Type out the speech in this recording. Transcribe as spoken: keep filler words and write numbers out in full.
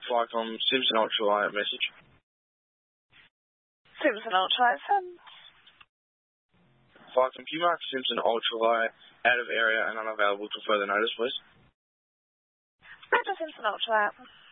Flycom Simpson Ultralight message. Simpson Ultralight sent. Flycom, can you mark Simpson Ultralight out of area and unavailable till further notice, please? Roger, Simpson Ultralight.